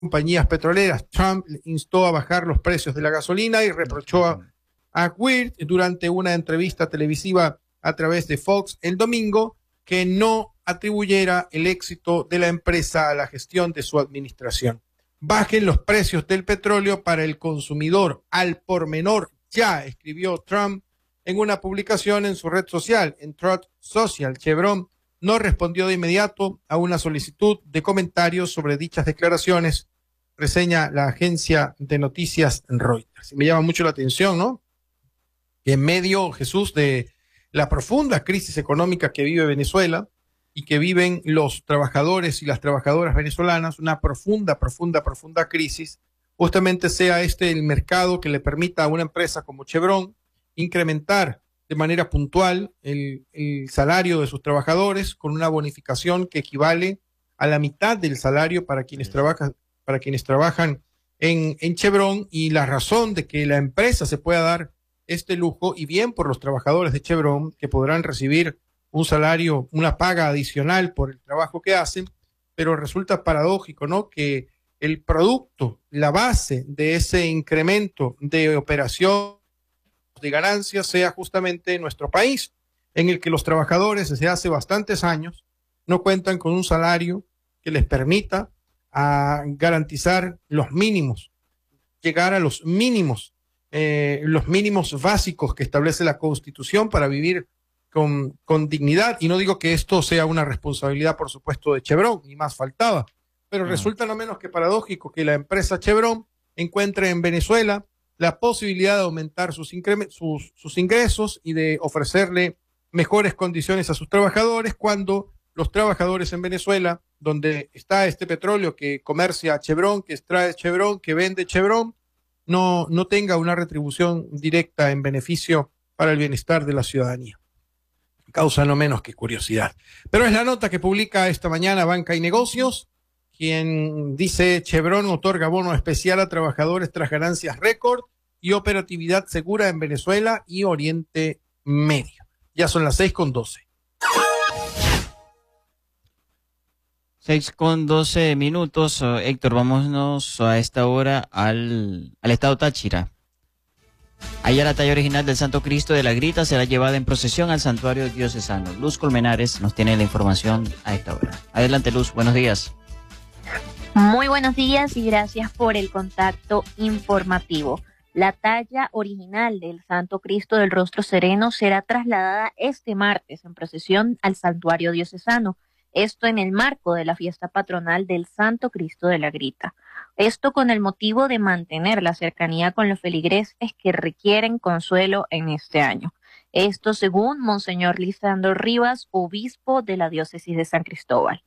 compañías petroleras. Trump instó a bajar los precios de la gasolina y reprochó a Weir durante una entrevista televisiva a través de Fox el domingo que no atribuyera el éxito de la empresa a la gestión de su administración. Bajen los precios del petróleo para el consumidor al por menor ya, escribió Trump en una publicación en su red social, en Truth Social. Chevron no respondió de inmediato a una solicitud de comentarios sobre dichas declaraciones, reseña la agencia de noticias Reuters. Y me llama mucho la atención, ¿no? Que en medio, Jesús, de la profunda crisis económica que vive Venezuela y que viven los trabajadores y las trabajadoras venezolanas, una profunda crisis, justamente sea este el mercado que le permita a una empresa como Chevron incrementar de manera puntual el salario de sus trabajadores con una bonificación que equivale a la mitad del salario para quienes trabajan en Chevron, y la razón de que la empresa se pueda dar este lujo, y bien por los trabajadores de Chevron, que podrán recibir un salario, una paga adicional por el trabajo que hacen, pero resulta paradójico, ¿no?, que el producto, la base de ese incremento de operación de ganancias sea justamente nuestro país, en el que los trabajadores desde hace bastantes años no cuentan con un salario que les permita garantizar los mínimos, llegar a los mínimos básicos que establece la Constitución para vivir con dignidad. Y no digo que esto sea una responsabilidad, por supuesto, de Chevron, ni más faltaba, pero resulta no menos que paradójico que la empresa Chevron encuentre en Venezuela la posibilidad de aumentar sus ingresos y de ofrecerle mejores condiciones a sus trabajadores, cuando los trabajadores en Venezuela, donde está este petróleo que comercia Chevron, que extrae Chevron, que vende Chevron, no tenga una retribución directa en beneficio para el bienestar de la ciudadanía. Causa no menos que curiosidad. Pero es la nota que publica esta mañana Banca y Negocios, quien dice: Chevron otorga bono especial a trabajadores tras ganancias récord y operatividad segura en Venezuela y Oriente Medio. Ya son las 6:12. 6:12. Héctor, vámonos a esta hora al estado Táchira. Allá la talla original del Santo Cristo de la Grita será llevada en procesión al santuario diocesano. Luz Colmenares nos tiene la información a esta hora. Adelante, Luz, buenos días. Muy buenos días y gracias por el contacto informativo. La talla original del Santo Cristo del Rostro Sereno será trasladada este martes en procesión al santuario diocesano. Esto en el marco de la fiesta patronal del Santo Cristo de la Grita. Esto con el motivo de mantener la cercanía con los feligreses que requieren consuelo en este año. Esto según Monseñor Lisandro Rivas, obispo de la diócesis de San Cristóbal.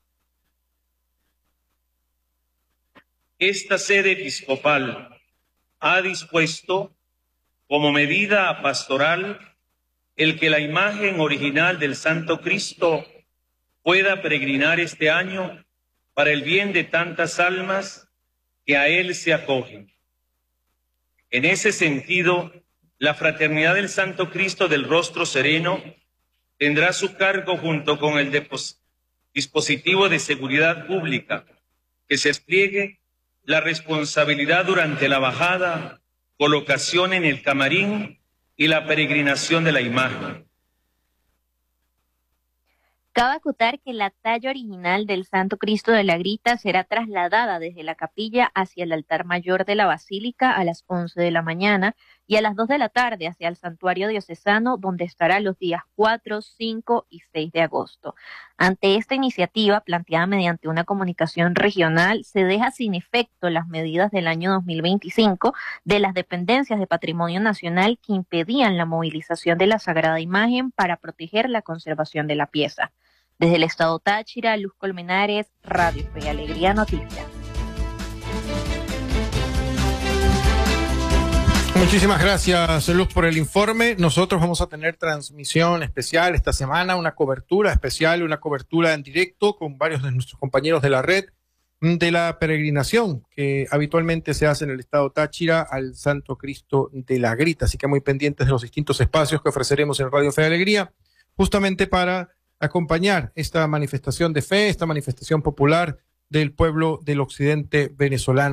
Esta sede episcopal ha dispuesto como medida pastoral el que la imagen original del Santo Cristo pueda peregrinar este año para el bien de tantas almas que a él se acogen. En ese sentido, la Fraternidad del Santo Cristo del Rostro Sereno tendrá a su cargo, junto con el dispositivo de seguridad pública, que se despliegue la responsabilidad durante la bajada, colocación en el camarín y la peregrinación de la imagen. Cabe acotar que la talla original del Santo Cristo de la Grita será trasladada desde la capilla hacia el altar mayor de la Basílica a las 11 de la mañana y a las 2 de la tarde hacia el santuario diocesano, donde estará los días 4, 5 y 6 de agosto. Ante esta iniciativa, planteada mediante una comunicación regional, se deja sin efecto las medidas del año 2025 de las dependencias de Patrimonio Nacional que impedían la movilización de la Sagrada Imagen para proteger la conservación de la pieza. Desde el estado Táchira, Luz Colmenares, Radio Fe y Alegría Noticias. Muchísimas gracias, Luz, por el informe. Nosotros vamos a tener transmisión especial esta semana, una cobertura especial, una cobertura en directo con varios de nuestros compañeros de la red de la peregrinación que habitualmente se hace en el estado Táchira al Santo Cristo de la Grita. Así que muy pendientes de los distintos espacios que ofreceremos en Radio Fe y Alegría, justamente para acompañar esta manifestación de fe, esta manifestación popular del pueblo del occidente venezolano.